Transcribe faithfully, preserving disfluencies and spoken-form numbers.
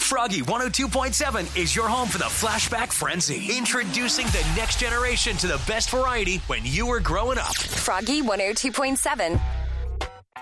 Froggy one oh two point seven is your home for the Flashback Frenzy. Introducing the next generation to the best variety when you were growing up. Froggy one oh two point seven.